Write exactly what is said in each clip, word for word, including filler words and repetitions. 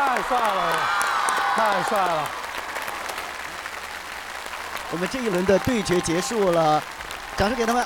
太帅了，太帅了！ 我们这一轮的对决结束了，掌声给他们。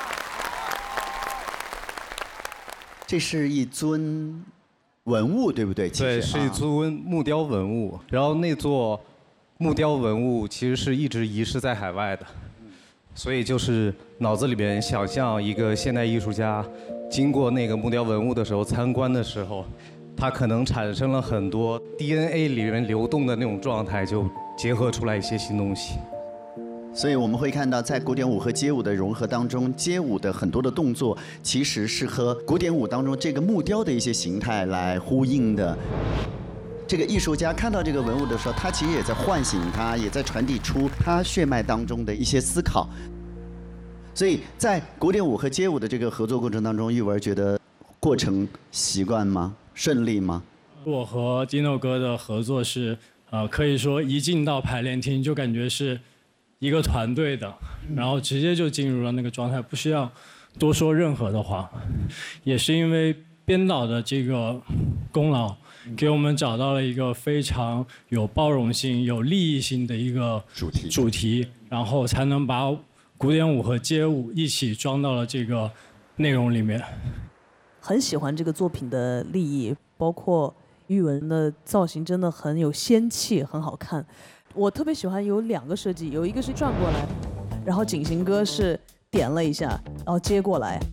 这是一尊文物，对不对？ 对，是一尊木雕文物。然后那座木雕文物其实是一直遗失在海外的，所以就是脑子里边想象一个现代艺术家经过那个木雕文物的时候，参观的时候，他可能产生了很多 D N A 里面流动的那种状态，就结合出来一些新东西。 所以我们会看到，在古典舞和街舞的融合当中，街舞的很多的动作其实是和古典舞当中这个木雕的一些形态来呼应的。这个艺术家看到这个文物的时候，他其实也在唤醒他，也在传递出他血脉当中的一些思考。所以在古典舞和街舞的这个合作过程当中，玉文觉得过程习惯吗？顺利吗？ 我和 Dino 哥的合作是，呃，可以说一进到排练厅就感觉是一个团队的，然后直接就进入了那个状态，不需要多说任何的话。也是因为编导的这个功劳，给我们找到了一个非常有包容性、有利益性的一个主题， 主题，然后才能把古典舞和街舞一起装到了这个内容里面。 很喜欢这个作品的立意，包括玉文的造型真的很有仙气，很好看。我特别喜欢有两个设计，有一个是转过来，然后景行哥是点了一下，然后接过来。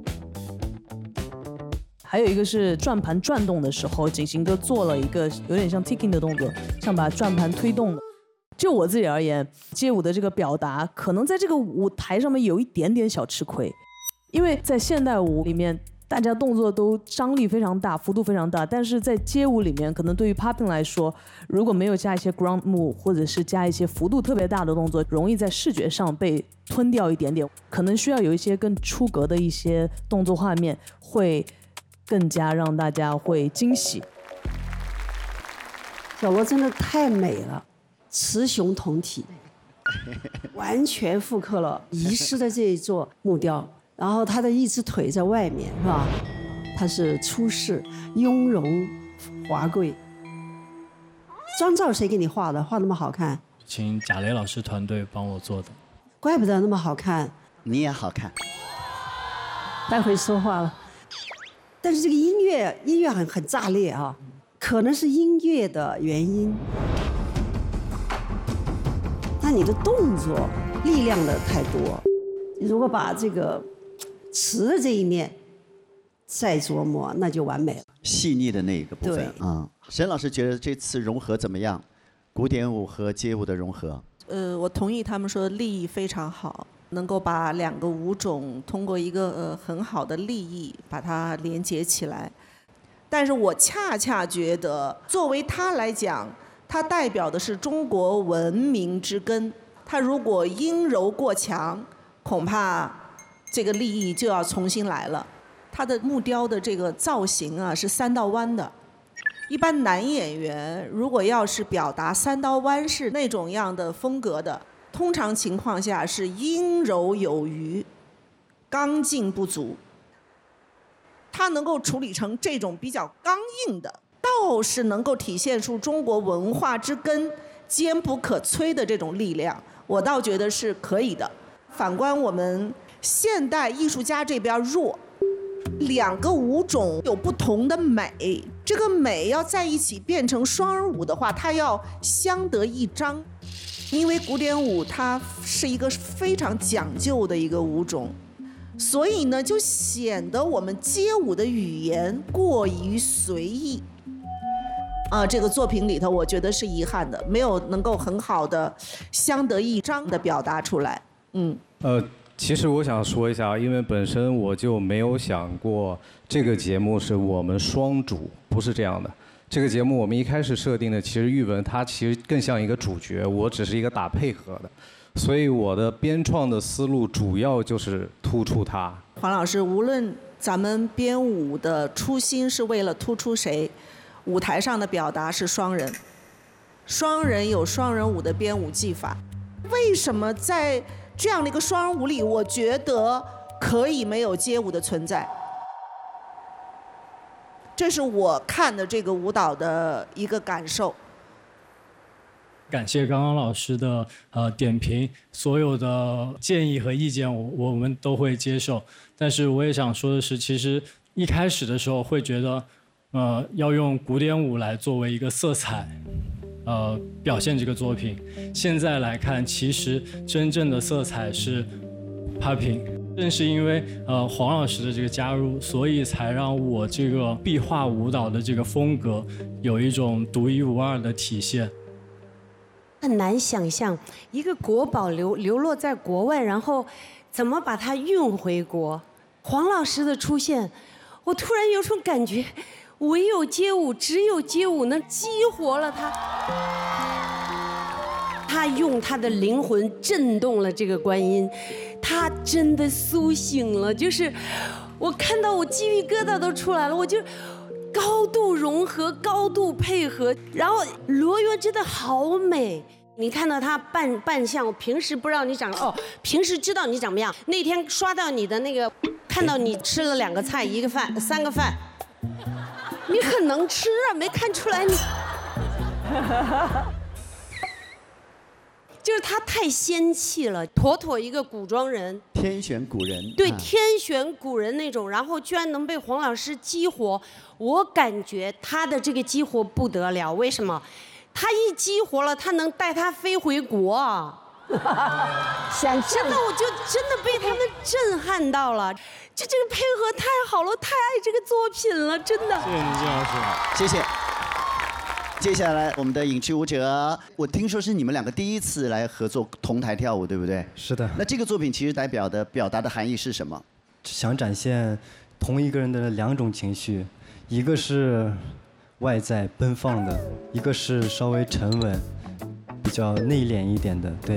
还有一个是转盘转动的时候，景行哥做了一个有点像 ticking 的动作，像把转盘推动的。就我自己而言，街舞的这个表达，可能在这个舞台上面有一点点小吃亏，因为在现代舞里面，大家动作都张力非常大，幅度非常大，但是在街舞里面，可能对于 popping 来说，如果没有加一些 ground move， 或者是加一些幅度特别大的动作，容易在视觉上被吞掉一点点，可能需要有一些更出格的一些动作画面，会更加让大家会惊喜。 小罗真的太美了，雌雄同体，完全复刻了遗失的这一座木雕。然后他的一只腿在外面，是吧？他是出世，雍容华贵。妆造谁给你画的？画那么好看？ 请贾雷老师团队帮我做的。 怪不得那么好看。 你也好看。 待会说话了。但是这个音乐，音乐很很炸裂啊，可能是音乐的原因。那你的动作力量的太多，如果把这个词的这一面再琢磨，那就完美了。 细腻的那个部分啊、嗯，沈老师觉得这次融合怎么样？古典舞和街舞的融合？ 呃，我同意他们说的立意非常好，能够把两个舞种通过一个呃很好的立意把它连接起来。但是我恰恰觉得，作为它来讲，它代表的是中国文明之根。它如果阴柔过强，恐怕这个立意就要重新来了。它的木雕的这个造型啊是三道弯的，一般男演员如果要是表达三刀弯式那种样的风格的，通常情况下是阴柔有余，刚劲不足。它能够处理成这种比较刚硬的，倒是能够体现出中国文化之根坚不可摧的这种力量，我倒觉得是可以的。反观我们现代艺术家这边弱，两个舞种有不同的美，这个美要在一起变成双人舞的话，它要相得益彰。因为古典舞它是一个非常讲究的一个舞种，所以呢就显得我们街舞的语言过于随意。啊，这个作品里头我觉得是遗憾的，没有能够很好的相得益彰的表达出来。嗯， 呃，其实我想说一下，因为本身我就没有想过这个节目是我们双主，不是这样的。这个节目我们一开始设定的，其实玉文他其实更像一个主角，我只是一个打配合的，所以我的编创的思路主要就是突出他。 黄老师，无论咱们编舞的初心是为了突出谁，舞台上的表达是双人，双人有双人舞的编舞技法。为什么在这样的一个双人舞里，我觉得可以没有街舞的存在？ 这是我看的这个舞蹈的一个感受。 感谢刚刚老师的呃点评，所有的建议和意见我我们都会接受。但是我也想说的是，其实一开始的时候会觉得，呃，要用古典舞来作为一个色彩，呃，表现这个作品。现在来看，其实真正的色彩是 popping。正是因为呃黄老师的这个加入，所以才让我这个壁画舞蹈的这个风格有一种独一无二的体现。 很难想象一个国宝流流落在国外，然后怎么把它运回国。黄老师的出现，我突然有种感觉，唯有街舞，只有街舞能激活了他。他用他的灵魂震动了这个观音，他真的苏醒了。就是我看到我鸡皮疙瘩都出来了，我就高度融合，高度配合，然后罗源真的好美。你看到他扮扮相，我平时不知道你长哦，平时知道你长什么样。那天刷到你的那个，看到你吃了两个菜，一个饭，三个饭，你很能吃啊，没看出来你。就是他太仙气了，妥妥一个古装人， 天选古人。 对， 啊、 天选古人那种，然后居然能被黄老师激活，我感觉他的这个激活不得了。为什么？他一激活了，他能带他飞回国。 想真的，我就真的被他们震撼到了。这这个配合太好了，太爱这个作品了，真的。 谢谢您，金老师。 谢谢。接下来我们的影剧舞者，我听说是你们两个第一次来合作同台跳舞，对不对？ 是的。 那这个作品其实代表的表达的含义是什么？ 想展现同一个人的两种情绪，一个是外在奔放的，一个是稍微沉稳、比较内敛一点的。对。